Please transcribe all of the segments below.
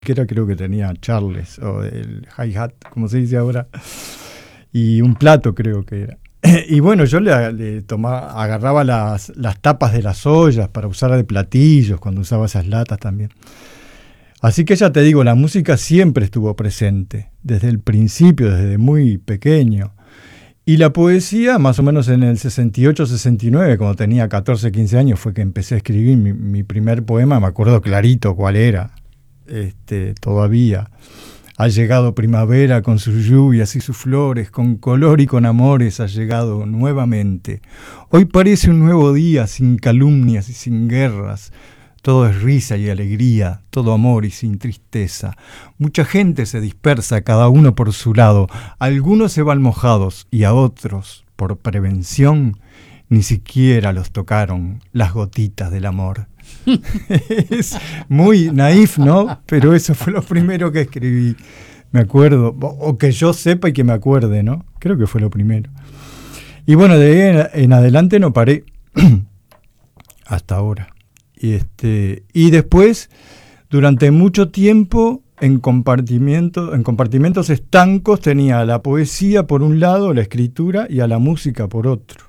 creo que tenía Charles, o el hi-hat, como se dice ahora, y un plato creo que era. Y bueno, yo le tomaba, agarraba las tapas de las ollas para usar de platillos, cuando usaba esas latas también. Así que ya te digo, la música siempre estuvo presente, desde el principio, desde muy pequeño. Y la poesía, más o menos en el 68, 69, cuando tenía 14, 15 años, fue que empecé a escribir mi primer poema. Me acuerdo clarito cuál era, todavía. Ha llegado primavera con sus lluvias y sus flores, con color y con amores ha llegado nuevamente. Hoy parece un nuevo día, sin calumnias y sin guerras. Todo es risa y alegría, todo amor y sin tristeza. Mucha gente se dispersa, cada uno por su lado. Algunos se van mojados y a otros, por prevención, ni siquiera los tocaron las gotitas del amor. Es muy naif, ¿no? Pero eso fue lo primero que escribí, me acuerdo. O que yo sepa y que me acuerde, ¿no? Creo que fue lo primero. Y bueno, de ahí en adelante no paré hasta ahora. Y después, durante mucho tiempo, en compartimentos estancos, tenía la poesía por un lado, la escritura, y a la música por otro.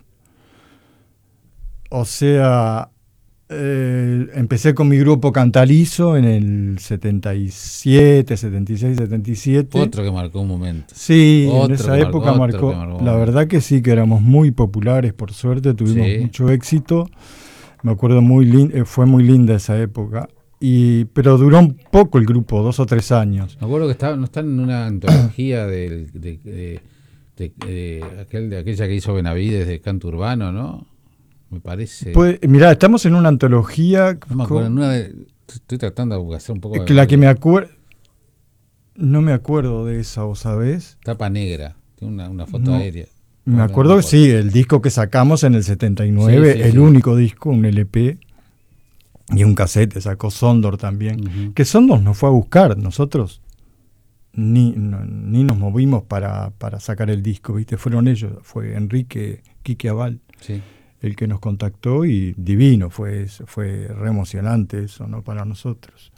O sea, empecé con mi grupo Cantalizo en el 77, 76, 77. Otro que marcó un momento. Sí, en esa época marcó. La verdad que sí, que éramos muy populares, por suerte, tuvimos mucho éxito. Me acuerdo fue muy linda esa época. Pero duró un poco el grupo, 2 o 3 años. Me acuerdo que no están en una antología de aquella que hizo Benavides de canto urbano, ¿no? Me parece. Pues, mirá, estamos en una antología. No me acuerdo, estoy tratando de hacer un poco de. La que me acuerdo. No me acuerdo de esa, ¿o sabés? Tapa negra, tiene una foto aérea. Me acuerdo que sí, el disco que sacamos en el 79, el único disco, un LP y un cassette, sacó Sondor también. Que Sondor nos fue a buscar, nosotros ni nos movimos para sacar el disco, ¿viste? Fueron ellos, fue Enrique Quique Aval el que nos contactó, y divino, fue re emocionante eso, ¿no? Para nosotros.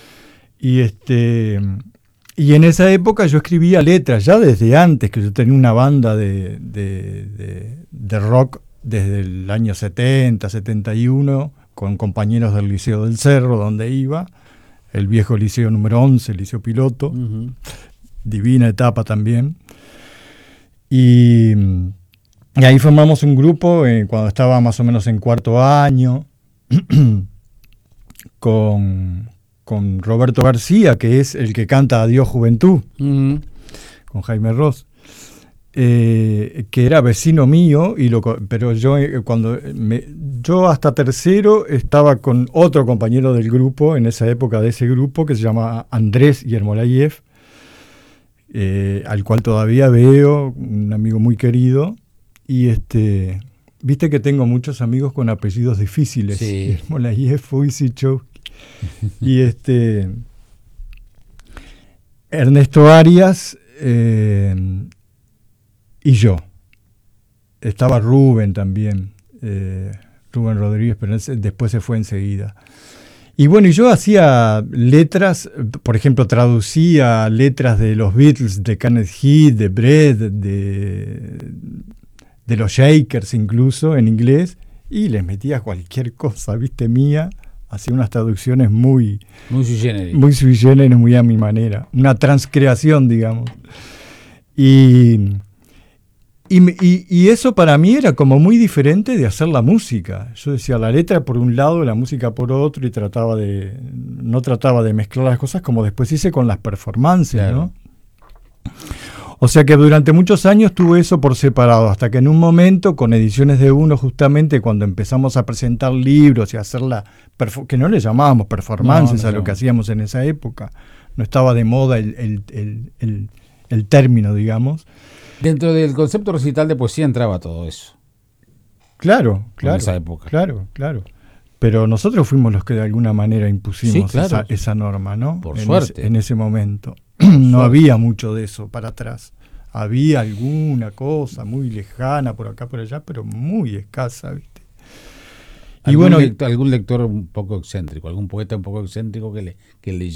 Y en esa época yo escribía letras, ya desde antes, que yo tenía una banda de rock desde el año 70, 71, con compañeros del Liceo del Cerro, donde iba, el viejo liceo número 11, el liceo piloto, divina etapa también. Y ahí formamos un grupo cuando estaba más o menos en cuarto año, con Roberto García, que es el que canta Adiós Juventud, con Jaime Ross, que era vecino mío, pero yo hasta tercero estaba con otro compañero del grupo, en esa época de ese grupo, que se llama Andrés Yermolayev, al cual todavía veo, un amigo muy querido, y viste que tengo muchos amigos con apellidos difíciles, Yermolayev, Fuisichov, y Ernesto Arias, y yo. Estaba Rubén también, Rubén Rodríguez, pero después se fue enseguida. Y bueno, y yo hacía letras, por ejemplo, traducía letras de los Beatles, de Kenneth Heath, de Bread, de los Shakers incluso, en inglés, y les metía cualquier cosa, ¿viste? Mía. Hacía unas traducciones muy sui generis, muy a mi manera. Una transcreación, digamos. Y eso para mí era como muy diferente de hacer la música. Yo decía la letra por un lado, la música por otro, y no trataba de mezclar las cosas como después hice con las performances, claro. ¿No? O sea que durante muchos años tuve eso por separado, hasta que en un momento, con Ediciones de Uno, justamente cuando empezamos a presentar libros y a hacer que no le llamábamos performances a lo que hacíamos en esa época, no estaba de moda el término, digamos. Dentro del concepto recital de poesía entraba todo eso. Claro. En esa época. Claro. Pero nosotros fuimos los que de alguna manera impusimos esa norma, ¿no? Por suerte. En ese momento. No había mucho de eso para atrás. Había alguna cosa muy lejana por acá, por allá, pero muy escasa, ¿viste? Y bueno, algún lector un poco excéntrico, algún poeta un poco excéntrico que le